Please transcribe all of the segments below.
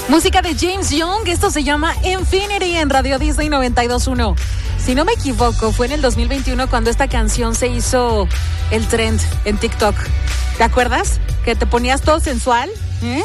Música de James Young, esto se llama Infinity en Radio Disney 92.1. Si no me equivoco, fue en el 2021 cuando esta canción se hizo el trend en TikTok. ¿Te acuerdas? Que te ponías todo sensual, ¿eh?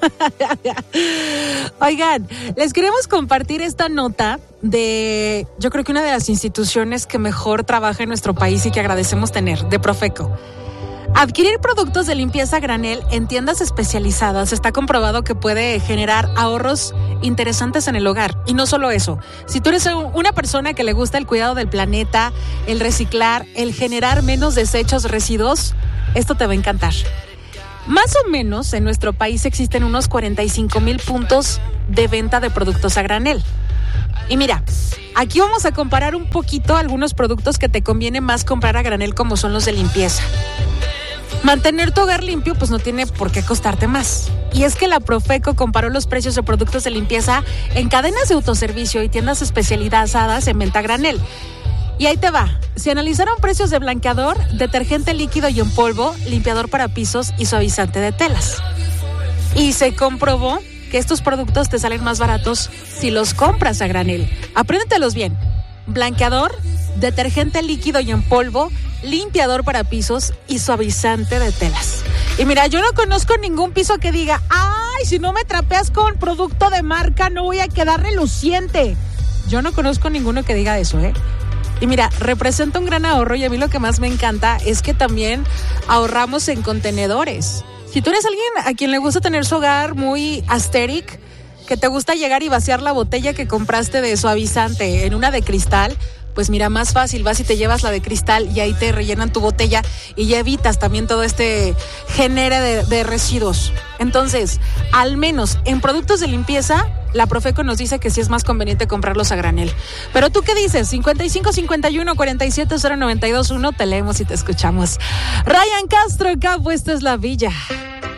Oigan, les queremos compartir esta nota de, yo creo que una de las instituciones que mejor trabaja en nuestro país y que agradecemos tener, de Profeco. Adquirir productos de limpieza a granel en tiendas especializadas está comprobado que puede generar ahorros interesantes en el hogar. Y no solo eso, si tú eres una persona que le gusta el cuidado del planeta, el reciclar, el generar menos desechos, residuos, esto te va a encantar. Más o menos en nuestro país existen unos 45,000 puntos de venta de productos a granel. Y mira, aquí vamos a comparar un poquito algunos productos que te conviene más comprar a granel, como son los de limpieza. Mantener tu hogar limpio pues no tiene por qué costarte más. Y es que la Profeco comparó los precios de productos de limpieza en cadenas de autoservicio y tiendas especializadas en venta a granel. Y ahí te va. Se analizaron precios de blanqueador, detergente líquido y en polvo, limpiador para pisos y suavizante de telas. Y se comprobó que estos productos te salen más baratos si los compras a granel. Apréndetelos bien. Blanqueador, detergente líquido y en polvo, limpiador para pisos y suavizante de telas. Y mira, yo no conozco ningún piso que diga, ay, si no me trapeas con producto de marca no voy a quedar reluciente. Yo no conozco ninguno que diga eso, ¿eh? Y mira, representa un gran ahorro y a mí lo que más me encanta es que también ahorramos en contenedores. Si tú eres alguien a quien le gusta tener su hogar muy aesthetic, que te gusta llegar y vaciar la botella que compraste de suavizante en una de cristal, pues mira, más fácil, vas y te llevas la de cristal y ahí te rellenan tu botella y ya evitas también todo este genere de residuos. Entonces, al menos en productos de limpieza, la Profeco nos dice que sí es más conveniente comprarlos a granel. Pero ¿tú qué dices? 55 51 47 0921, te leemos y te escuchamos. Ryan Castro, Capo, esta es La Villa.